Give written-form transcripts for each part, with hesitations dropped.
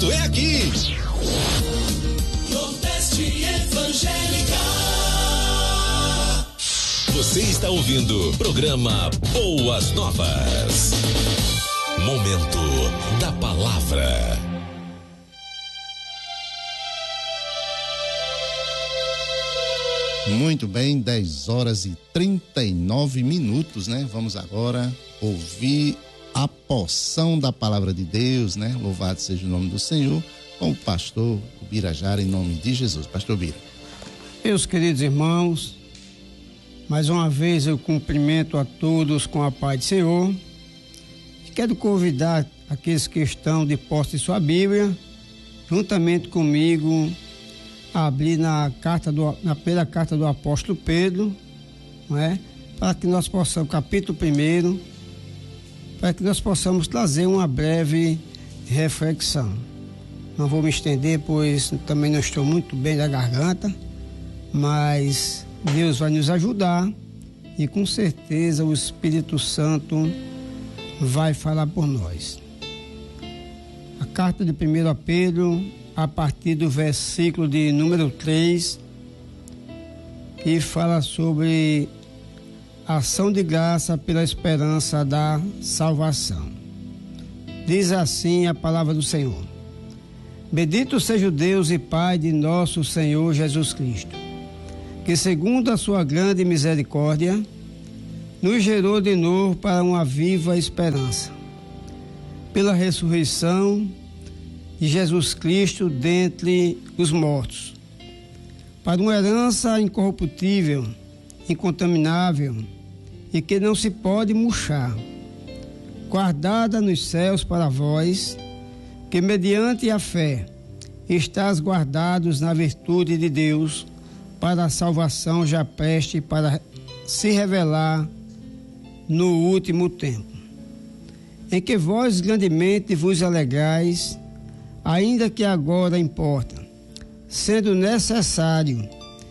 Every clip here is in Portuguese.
Cristo é aqui. Nordeste Evangélica. Você está ouvindo o programa Boas Novas. Momento da Palavra. Muito bem, 10h39, né? Vamos agora ouvir a porção da Palavra de Deus, né? Louvado seja o nome do Senhor, com o pastor Birajara, em nome de Jesus. Pastor Bira. Meus queridos irmãos, mais uma vez eu cumprimento a todos com a paz do Senhor. Quero convidar aqueles que estão de posse de sua Bíblia, juntamente comigo, a abrir na primeira carta do apóstolo Pedro, não é? Para que nós possamos, capítulo 1, para que nós possamos trazer uma breve reflexão. Não vou me estender, pois também não estou muito bem da garganta, mas Deus vai nos ajudar e com certeza o Espírito Santo vai falar por nós. A carta de 1 Pedro, a partir do versículo de número 3, que fala sobre ação de graça pela esperança da salvação. Diz assim a palavra do Senhor: Bendito seja o Deus e Pai de nosso Senhor Jesus Cristo, que segundo a sua grande misericórdia nos gerou de novo para uma viva esperança, pela ressurreição de Jesus Cristo dentre os mortos, para uma herança incorruptível, incontaminável e que não se pode murchar, guardada nos céus para vós, que mediante a fé estás guardados na virtude de Deus, para a salvação já preste para se revelar no último tempo, em que vós grandemente vos alegrais, ainda que agora importa, sendo necessário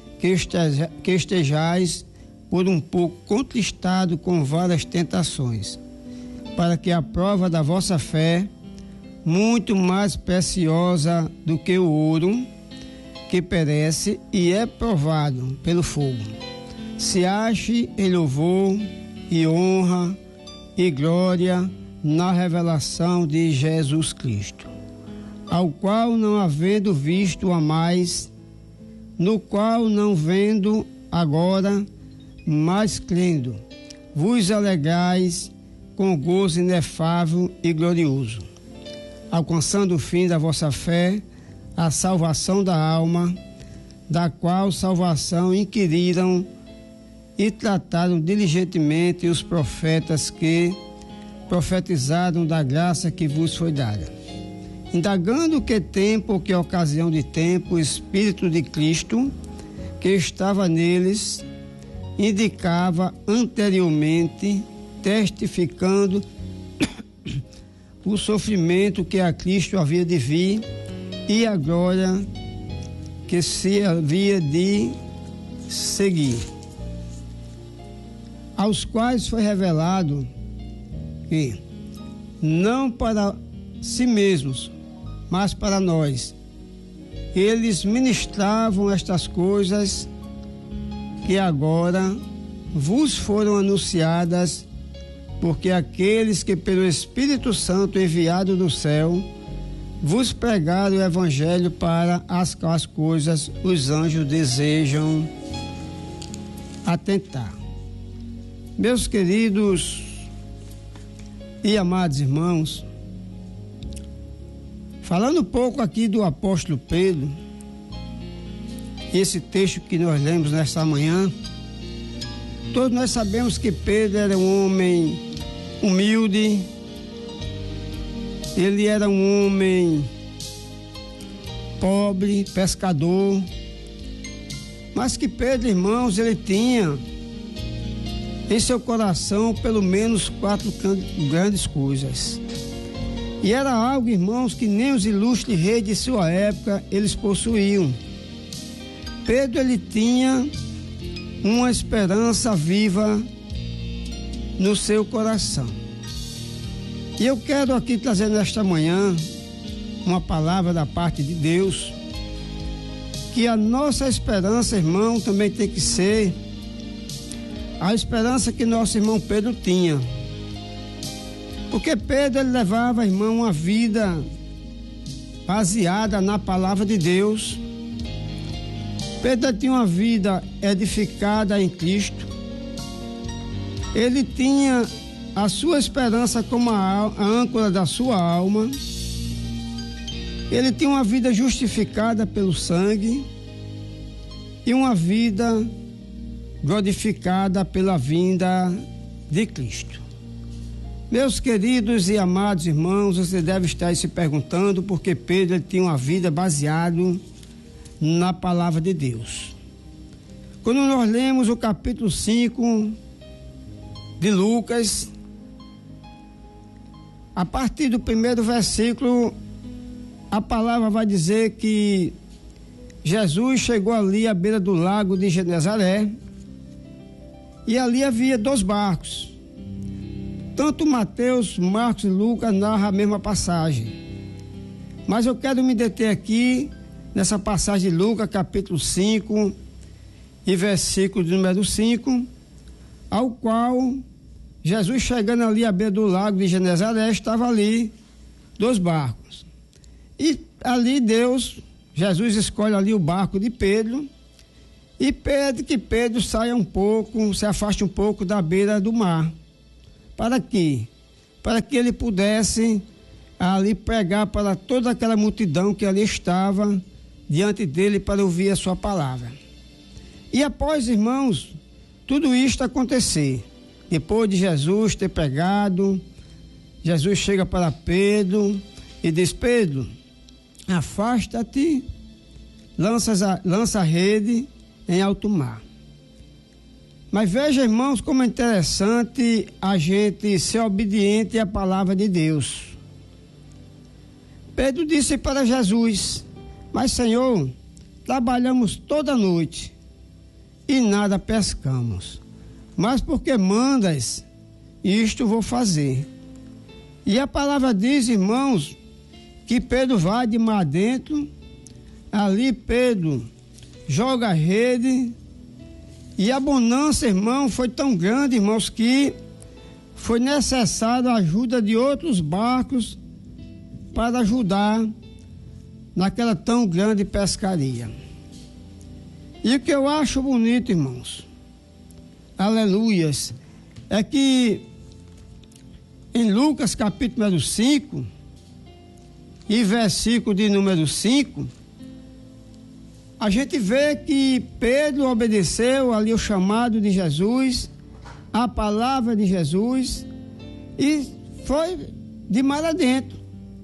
que estejais por um pouco contristado com várias tentações, para que a prova da vossa fé, muito mais preciosa do que o ouro, que perece e é provado pelo fogo, se ache em louvor e honra e glória na revelação de Jesus Cristo, ao qual não havendo visto a mais, no qual não vendo agora, mas crendo, vos alegrais com gozo inefável e glorioso, alcançando o fim da vossa fé, a salvação da alma, da qual salvação inquiriram e trataram diligentemente os profetas que profetizaram da graça que vos foi dada. Indagando que tempo ou que ocasião de tempo o Espírito de Cristo que estava neles indicava anteriormente, testificando o sofrimento que a Cristo havia de vir e a glória que se havia de seguir, aos quais foi revelado que, não para si mesmos, mas para nós, eles ministravam estas coisas que agora vos foram anunciadas, porque aqueles que pelo Espírito Santo enviado do céu vos pregaram o Evangelho para as coisas os anjos desejam atentar. Meus queridos e amados irmãos, falando um pouco aqui do apóstolo Pedro, esse texto que nós lemos nesta manhã, todos nós sabemos que Pedro era um homem humilde, ele era um homem pobre, pescador, mas que Pedro, irmãos, ele tinha em seu coração pelo menos 4 grandes coisas. E era algo, irmãos, que nem os ilustres reis de sua época eles possuíam. Pedro, ele tinha uma esperança viva no seu coração. E eu quero aqui trazer nesta manhã uma palavra da parte de Deus, que a nossa esperança, irmão, também tem que ser a esperança que nosso irmão Pedro tinha. Porque Pedro, ele levava, irmão, uma vida baseada na palavra de Deus. Pedro tinha uma vida edificada em Cristo. Ele tinha a sua esperança como a âncora da sua alma. Ele tinha uma vida justificada pelo sangue e uma vida glorificada pela vinda de Cristo. Meus queridos e amados irmãos, você deve estar se perguntando por que Pedro tinha uma vida baseada na palavra de Deus. Quando nós lemos o capítulo 5 de Lucas, a partir do primeiro versículo, a palavra vai dizer que Jesus chegou ali à beira do lago de Genezaré e ali havia 2 barcos. Tanto Mateus, Marcos e Lucas narram a mesma passagem. Mas eu quero me deter aqui nessa passagem de Lucas, capítulo 5 e versículo de número 5, ao qual Jesus, chegando ali à beira do lago de Genezaré, estava ali 2 barcos. E ali Jesus escolhe ali o barco de Pedro e pede que Pedro saia um pouco, se afaste um pouco da beira do mar. Para quê? Para que ele pudesse ali pregar para toda aquela multidão que ali estava diante dele para ouvir a sua palavra. E após, irmãos, tudo isto acontecer, depois de Jesus ter pregado, Jesus chega para Pedro e diz: Pedro, afasta-te, lança a rede em alto mar. Mas veja, irmãos, como é interessante a gente ser obediente à palavra de Deus. Pedro disse para Jesus: mas Senhor, trabalhamos toda noite e nada pescamos, mas porque mandas, isto vou fazer. E a palavra diz, irmãos, que Pedro vai de mar dentro, ali Pedro joga a rede. E a bonança, irmão, foi tão grande, irmãos, que foi necessário a ajuda de outros barcos para ajudar naquela tão grande pescaria. E o que eu acho bonito, irmãos, aleluias, é que em Lucas capítulo número 5 e versículo de número 5, a gente vê que Pedro obedeceu ali o chamado de Jesus, a palavra de Jesus, e foi de mar adentro.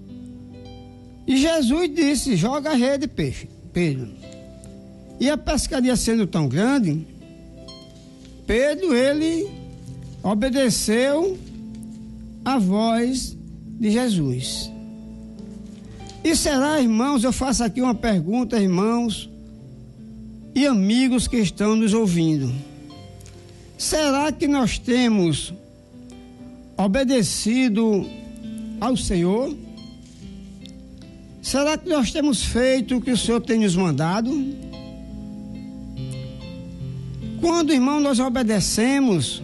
E Jesus disse: joga a rede, peixe, Pedro. E a pescaria sendo tão grande, Pedro, ele obedeceu a voz de Jesus. E será, irmãos, eu faço aqui uma pergunta, irmãos, e amigos que estão nos ouvindo: será que nós temos obedecido ao Senhor? Será que nós temos feito o que o Senhor tem nos mandado? Quando, irmão, nós obedecemos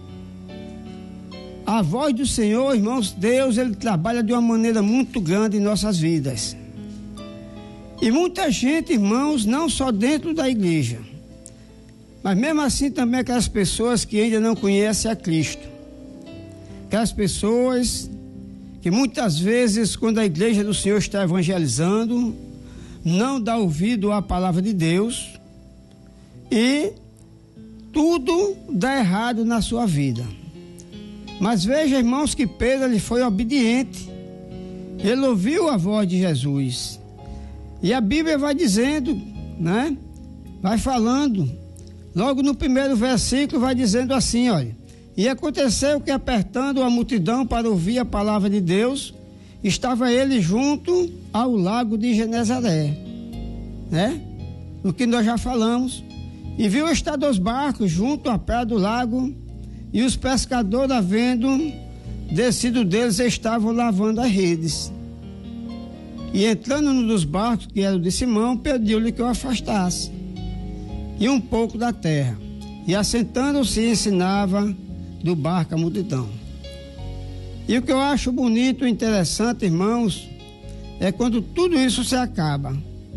a voz do Senhor, irmãos, Deus, ele trabalha de uma maneira muito grande em nossas vidas. E muita gente, irmãos, não só dentro da igreja, mas mesmo assim também aquelas pessoas que ainda não conhecem a Cristo. Aquelas pessoas que muitas vezes, quando a igreja do Senhor está evangelizando, não dá ouvido à palavra de Deus e tudo dá errado na sua vida. Mas veja, irmãos, que Pedro, ele foi obediente. Ele ouviu a voz de Jesus. E a Bíblia vai dizendo, né? Vai falando. Logo no primeiro versículo vai dizendo assim, olha: e aconteceu que, apertando a multidão para ouvir a palavra de Deus, estava ele junto ao lago de Genezaré, né? O que nós já falamos. E viu estar 2 barcos junto à praia do lago, e os pescadores, havendo descido deles, estavam lavando as redes. E entrando num dos barcos, que era o de Simão, pediu-lhe que o afastasse e um pouco da terra. E assentando-se, ensinava do barco a multidão. E o que eu acho bonito e interessante, irmãos, é quando tudo isso se acaba.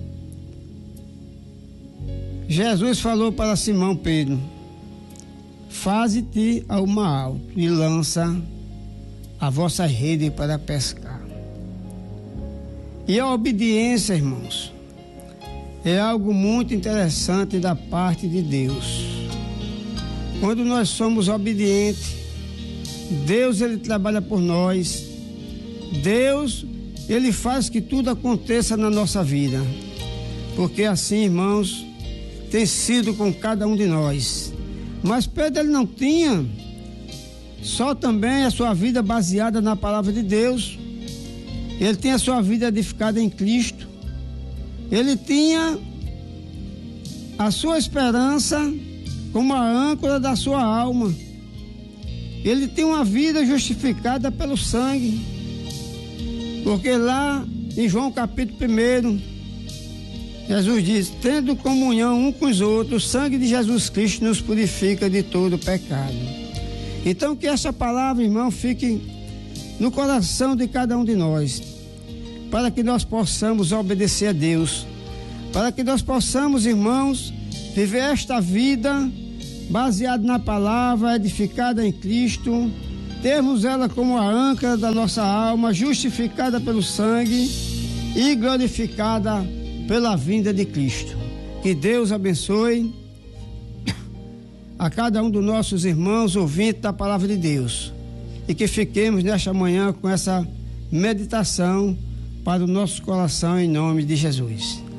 Jesus falou para Simão Pedro: faze-te ao mar alto e lança a vossa rede para pescar. E a obediência, irmãos, é algo muito interessante da parte de Deus. Quando nós somos obedientes, Deus, Ele trabalha por nós. Deus, Ele faz que tudo aconteça na nossa vida. Porque assim, irmãos, tem sido com cada um de nós. Mas Pedro, ele não tinha só também a sua vida baseada na palavra de Deus. Ele tinha a sua vida edificada em Cristo. Ele tinha a sua esperança como a âncora da sua alma. Ele tinha uma vida justificada pelo sangue. Porque lá em João capítulo 1, Jesus diz: tendo comunhão um com os outros, o sangue de Jesus Cristo nos purifica de todo pecado. Então que essa palavra, irmão, fique no coração de cada um de nós, para que nós possamos obedecer a Deus, para que nós possamos, irmãos, viver esta vida baseada na palavra, edificada em Cristo, termos ela como a âncora da nossa alma, justificada pelo sangue e glorificada pela vinda de Cristo. Que Deus abençoe a cada um dos nossos irmãos ouvintes da palavra de Deus, e que fiquemos nesta manhã com essa meditação para o nosso coração, em nome de Jesus.